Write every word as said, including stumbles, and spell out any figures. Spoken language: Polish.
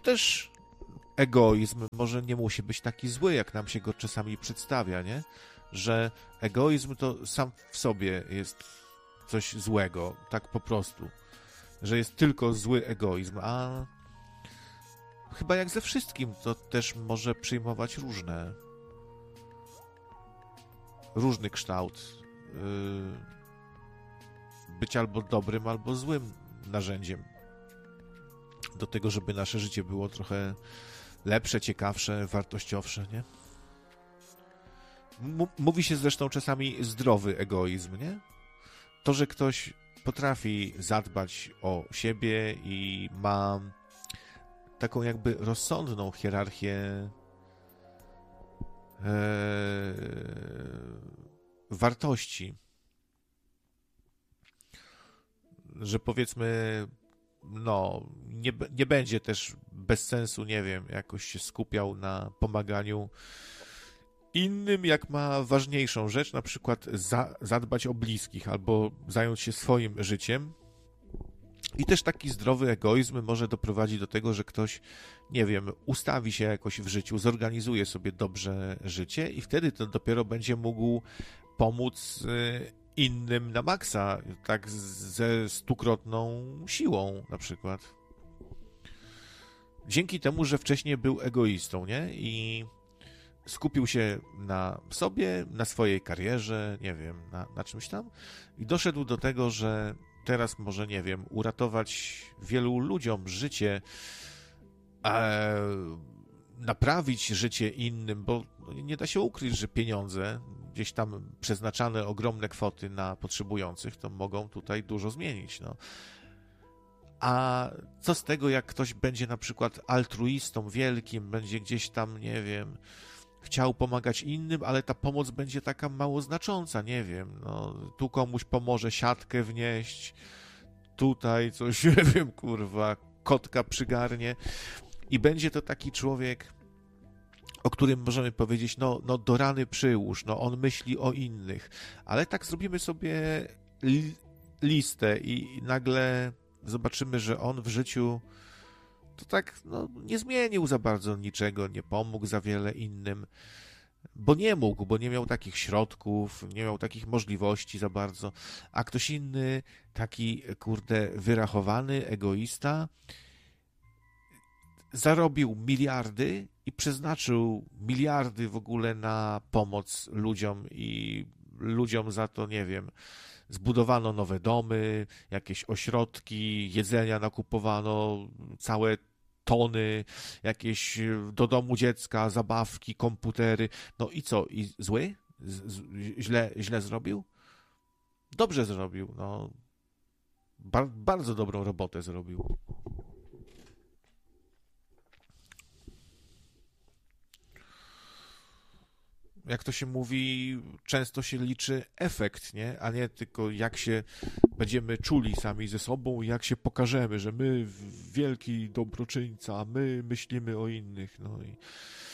też egoizm może nie musi być taki zły, jak nam się go czasami przedstawia, nie? Że egoizm to sam w sobie jest coś złego, tak po prostu. Że jest tylko zły egoizm, a chyba jak ze wszystkim, to też może przyjmować różne, różny kształt. Być albo dobrym, albo złym narzędziem do tego, żeby nasze życie było trochę lepsze, ciekawsze, wartościowsze, nie? M- mówi się zresztą czasami zdrowy egoizm, nie? To, że ktoś potrafi zadbać o siebie i ma taką jakby rozsądną hierarchię e, wartości, że powiedzmy, no, nie, nie będzie też bez sensu, nie wiem, jakoś się skupiał na pomaganiu innym, jak ma ważniejszą rzecz, na przykład za, zadbać o bliskich albo zająć się swoim życiem. I też taki zdrowy egoizm może doprowadzić do tego, że ktoś, nie wiem, ustawi się jakoś w życiu, zorganizuje sobie dobrze życie i wtedy to dopiero będzie mógł pomóc innym na maksa, tak ze stukrotną siłą na przykład. Dzięki temu, że wcześniej był egoistą, nie? I skupił się na sobie, na swojej karierze, nie wiem, na, na czymś tam i doszedł do tego, że teraz może, nie wiem, uratować wielu ludziom życie, e, naprawić życie innym, bo nie da się ukryć, że pieniądze, gdzieś tam przeznaczane ogromne kwoty na potrzebujących, to mogą tutaj dużo zmienić, no. A co z tego, jak ktoś będzie na przykład altruistą wielkim, będzie gdzieś tam, nie wiem, chciał pomagać innym, ale ta pomoc będzie taka mało znacząca, nie wiem, no, tu komuś pomoże siatkę wnieść, tutaj coś, nie wiem, kurwa, kotka przygarnie i będzie to taki człowiek, o którym możemy powiedzieć, no, no do rany przyłóż, no on myśli o innych, ale tak zrobimy sobie li- listę i nagle zobaczymy, że on w życiu to tak, no, nie zmienił za bardzo niczego, nie pomógł za wiele innym, bo nie mógł, bo nie miał takich środków, nie miał takich możliwości za bardzo, a ktoś inny, taki, kurde, wyrachowany, egoista, zarobił miliardy i przeznaczył miliardy w ogóle na pomoc ludziom i ludziom za to, nie wiem, zbudowano nowe domy, jakieś ośrodki, jedzenia nakupowano, całe tony, jakieś do domu dziecka, zabawki, komputery. No i co? I zły? Z, z, źle, źle zrobił? Dobrze zrobił. No. Bar, bardzo dobrą robotę zrobił. Jak to się mówi, często się liczy efekt, nie? A nie tylko jak się będziemy czuli sami ze sobą i jak się pokażemy, że my wielki dobroczyńca, my myślimy o innych, no i